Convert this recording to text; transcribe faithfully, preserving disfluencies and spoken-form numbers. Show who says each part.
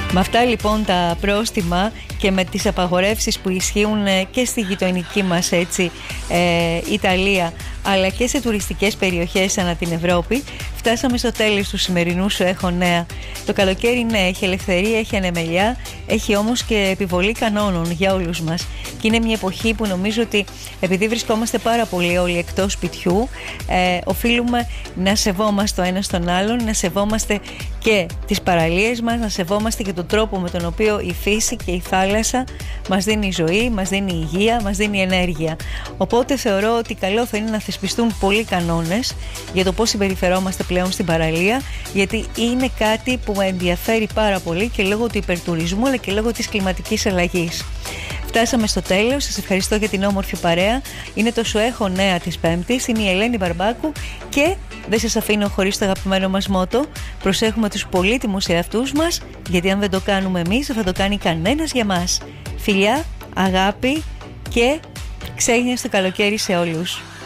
Speaker 1: Με αυτά λοιπόν τα πρόστιμα και με τις απαγορεύσεις που ισχύουν και στη γειτονική μας έτσι, ε, Ιταλία, αλλά και σε τουριστικές περιοχές ανά την Ευρώπη, φτάσαμε στο τέλος του σημερινού Σου Έχω Νέα. Το καλοκαίρι ναι, έχει ελευθερία, έχει ανεμελιά, έχει όμως και επιβολή κανόνων για όλους μας. Και είναι μια εποχή που νομίζω ότι επειδή βρισκόμαστε πάρα πολύ όλοι εκτός σπιτιού, ε, οφείλουμε να σεβόμαστε ο ένας τον άλλον, να σεβόμαστε και τις παραλίες μας, να σεβόμαστε και τον τρόπο με τον οποίο η φύση και η θάλασσα μας δίνει ζωή, μας δίνει υγεία, μας δίνει ενέργεια. Οπότε θεωρώ ότι καλό θα είναι να θεσπιστούν πολλοί κανόνες για το πώς συμπεριφερόμαστε πλέον στην παραλία, γιατί είναι κάτι που με ενδιαφέρει πάρα πολύ και λόγω του υπερτουρισμού αλλά και λόγω της κλιματικής αλλαγής. Φτάσαμε στο τέλος, σας ευχαριστώ για την όμορφη παρέα. Είναι το Σου Έχω Νέα της Πέμπτης, είναι η Ελένη Μπαρμπάκου και δεν σας αφήνω χωρίς το αγαπημένο μας μότο. Προσέχουμε τους πολύτιμους εαυτούς μας, γιατί αν δεν το κάνουμε εμείς δεν θα το κάνει κανένας για μας. Φιλιά, αγάπη και ξέγνια στο καλοκαίρι σε όλους.